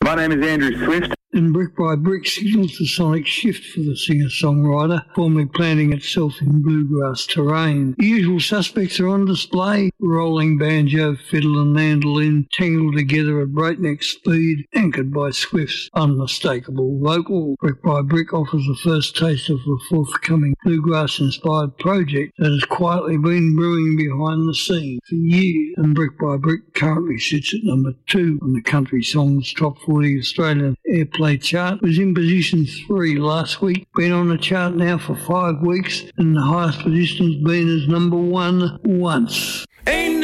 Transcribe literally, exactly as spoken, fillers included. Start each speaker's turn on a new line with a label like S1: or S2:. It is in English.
S1: My name is Andrew Swift.
S2: And Brick by Brick signals the sonic shift for the singer-songwriter, formerly planting itself in bluegrass terrain. The usual suspects are on display: rolling banjo, fiddle and mandolin, tangled together at breakneck speed, anchored by Swift's unmistakable vocal. Brick by Brick offers the first taste of a forthcoming bluegrass-inspired project that has quietly been brewing behind the scenes for years, and Brick by Brick currently sits at number two on the Country Songs Top forty Australian Airplay chart. Was in position three last week, been on the chart now for five weeks, and the highest position's been as number one once. Ain't